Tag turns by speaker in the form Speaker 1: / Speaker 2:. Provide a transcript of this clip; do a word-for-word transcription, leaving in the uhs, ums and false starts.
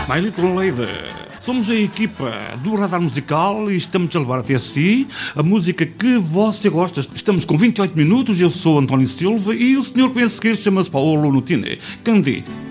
Speaker 1: My Little Lady. Somos a equipa do Radar Musical e estamos a levar até si a música que você gosta. Estamos com vinte e oito minutos, eu sou António Silva e o senhor que vem a seguir chama-se Paolo Nutini. Candy.